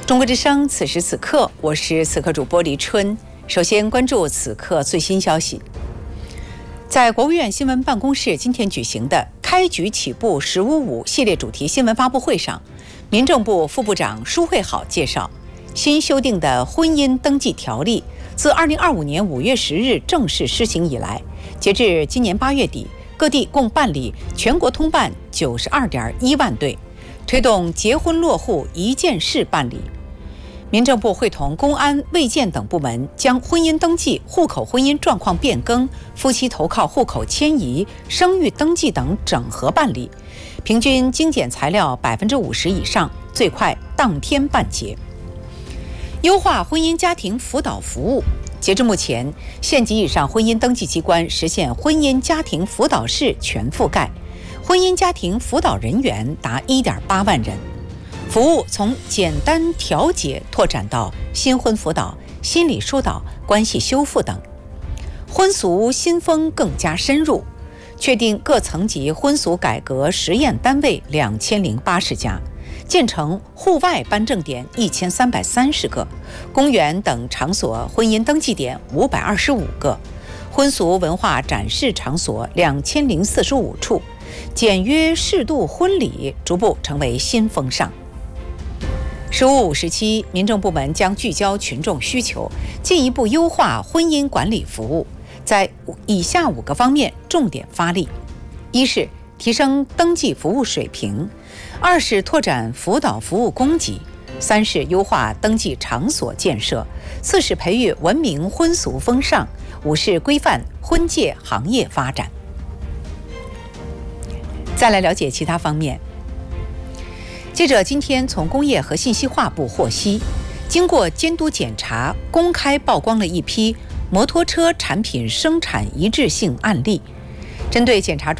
中国之声，此时此刻，我是此刻主播黎春。首先关注此刻最新消息。在国务院新闻办公室今天举行的开局起步“1055”系列主题新闻发布会上，民政部副部长舒慧好介绍，新修订的婚姻登记条例自2025年5月10日正式施行以来，截至今年8月底，各地共办理全国通办92.1万对，推动结婚落户一件事办理。民政部会同公安、卫健等部门将婚姻登记、户口婚姻状况变更、夫妻投靠户口迁移、生育登记等整合办理，平均精简材料50%以上，最快当天办结。优化婚姻家庭辅导服务。截至目前，县级以上婚姻登记机关实现婚姻家庭辅导室全覆盖，婚姻家庭辅导人员达1.8万人。服务从简单调解拓展到新婚辅导、心理疏导、关系修复等。婚俗新风更加深入，确定各层级婚俗改革实验单位2080家，建成户外颁证点1330个，公园等场所婚姻登记点525个，婚俗文化展示场所2045处，简约适度婚礼逐步成为新风尚。1557，民政部门将聚焦群众需求，进一步优化婚姻管理服务，在以下5个方面重点发力：一是提升登记服务水平；2是拓展辅导服务供给；3是优化登记场所建设；4是培育文明婚俗风尚；5是规范婚介行业发展。再来了解其他方面。记者今天从工业和信息化部获悉，经过监督检查，公开曝光了一批摩托车产品生产一致性案例。针对检查中